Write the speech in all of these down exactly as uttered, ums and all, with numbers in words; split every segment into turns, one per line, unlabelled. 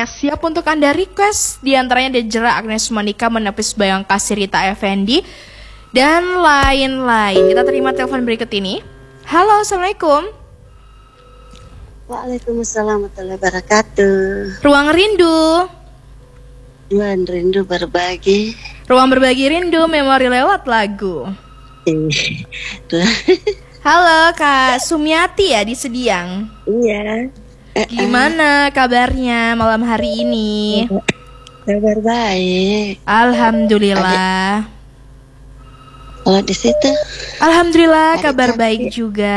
siap untuk Anda request. Di antaranya ada Jera Agnes Monica menepis bayang kasih Rita Effendi dan lain-lain. Kita terima telepon berikut ini. Halo, Assalamualaikum.
Waalaikumsalam warahmatullahi wabarakatuh.
Ruang Rindu.
Ruang Rindu berbagi.
Ruang berbagi rindu, memori lewat lagu. Halo Kak Sumiati ya di Sediang.
Iya.
Gimana kabarnya malam hari ini?
Kabar baik.
Alhamdulillah.
Kalau di situ?
Alhamdulillah kabar baik juga.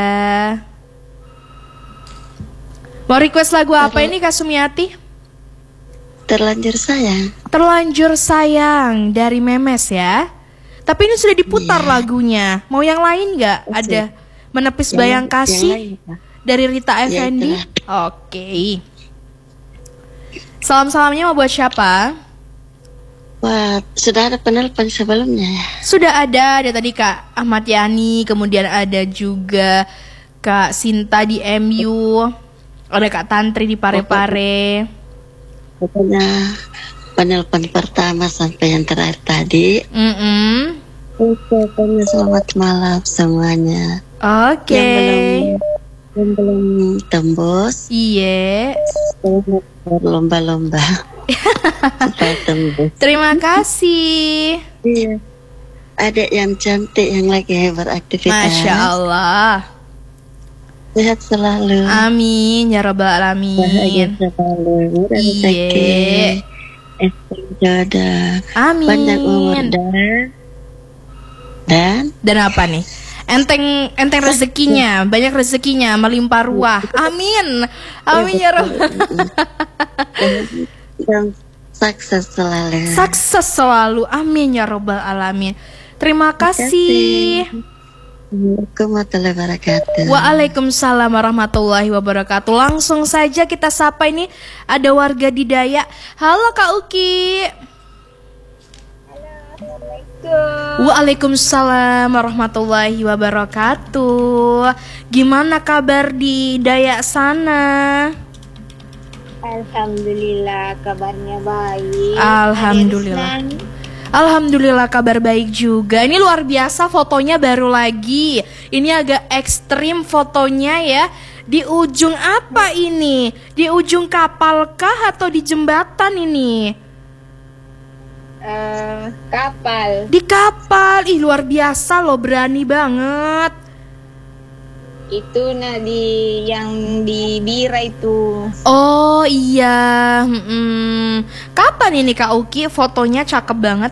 Mau request lagu apa ini Kak Sumiati?
Terlanjur sayang.
Terlanjur sayang dari Memes ya. Tapi ini sudah diputar yeah. lagunya. Mau yang lain nggak? Ada menepis yang, bayang kasih dari Rita Effendi. Ya, Oke. Okay. Salam-salamnya mau buat siapa?
Wah, sudah ada penelpon sebelumnya ya?
Sudah ada, ada tadi Kak Ahmad Yani, kemudian ada juga Kak Sinta di M U, ada Kak Tantri di Parepare.
Pokoknya penelpon pertama sampai yang terakhir tadi.
Mm-mm.
Pokoknya selamat malam semuanya.
Oke. Okay.
Yang belum, yang belum tembus.
Iya.
Berlomba-lomba. Supaya tembus.
Terima kasih.
Iya. Adik yang cantik yang lagi beraktivitas.
Masya Allah.
Sehat selalu.
Amin ya rabbal alamin.
Bahagia selalu.
Iya.
Estri jodoh.
Amin.
Panjang umur dan dan
dan apa nih? Enteng enteng rezekinya, banyak rezekinya, melimpah ruah. Amin. Amin ya rabbal.
Yang sukses selalu.
Sukses selalu. Amin ya rabbal alamin. Terima kasih.
Waalaikumsalam warahmatullahi wabarakatuh.
Waalaikumsalam warahmatullahi wabarakatuh. Langsung saja kita sapa, ini ada warga di Dayak. Halo Kak Uki.
Halo, Assalamualaikum.
Waalaikumsalam warahmatullahi wabarakatuh. Gimana kabar di Dayak sana?
Alhamdulillah kabarnya baik.
Alhamdulillah. Alhamdulillah kabar baik juga. Ini luar biasa fotonya baru lagi. Ini agak ekstrim fotonya ya. Di ujung apa ini? Di ujung kapal kah atau di jembatan ini?
Uh, kapal.
Di kapal. Ih luar biasa loh, berani banget.
Itu nah di yang di Bira itu.
Oh iya. Hmm. Kapan ini Kak Uki? Fotonya cakep banget.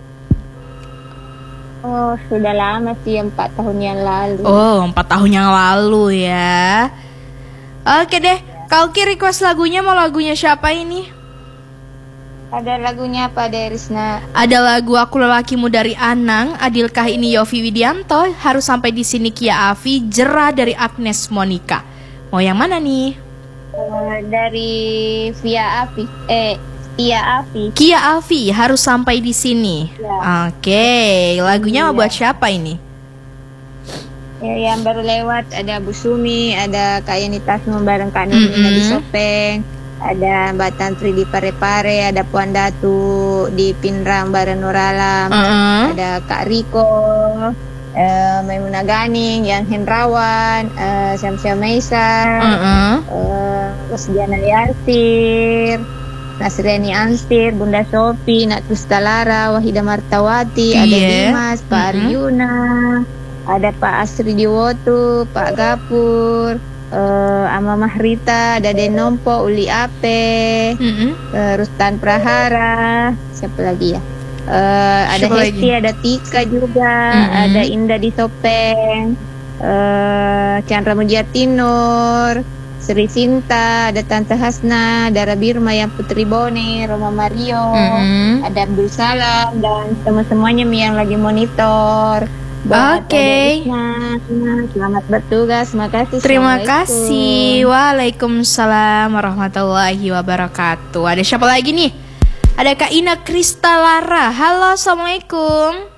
Oh sudah lama sih, empat tahun yang lalu.
Oh empat tahun yang lalu ya. Oke deh, Kak Uki request lagunya, mau lagunya siapa ini?
Ada lagunya apa dari Risna?
Ada lagu Aku Lelakimu dari Anang, Adilkah ini Yofi Widianto, Harus Sampai di Sini Kia Afi, Jera dari Agnes Monica. Mau yang mana nih?
Uh, dari Via Afi. Eh, Kia Afi.
Kia Afi, Harus Sampai di Sini. Ya. Oke, okay. Lagunya mau buat siapa ini?
Ya, yang baru lewat ada Bu Sumi, ada Kak Yani Tasmo bareng Kak Nina mm-hmm. di Sopeng, ada Mbak Tantri di Parepare, ada Puan Datu di Pinrang bareng Nuralam, uh-huh. ada Kak Riko, uh, Maimunah Ganing, yang Hendrawan, uh, Syamsia Meisa, uh-huh. uh, Rosdiana Yasir, Nasriani Anstir, Bunda Sofi, Natus Talara, Wahida Martawati, yeah. ada Dimas, Pak mm-hmm. Aryuna, ada Pak Asri Diwoto, Pak Gapur, uh, Ama Mahrita, ada Denompo, Uli Ape, mm-hmm. uh, Rustan Prahara, siapa lagi ya? Uh, ada Hesti, ada Tika juga, mm-hmm. ada Indah di Sopeng, uh, Chandra Mujatinur, Sri Sinta, ada Tante Hasna, Dara Birma yang Putri Bone, Roma Mario, mm-hmm. ada Abdul Salam dan semua-semuanya yang lagi monitor.
Oke. Okay.
Selamat bertugas. Terima kasih.
Terima kasih. Waalaikumsalam warahmatullahi wabarakatuh. Ada siapa lagi nih? Ada Kak Ina Kristalara. Halo, Assalamualaikum.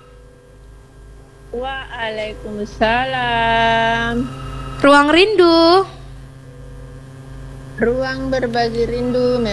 Waalaikumsalam.
Ruang Rindu.
Ruang berbagi rindu.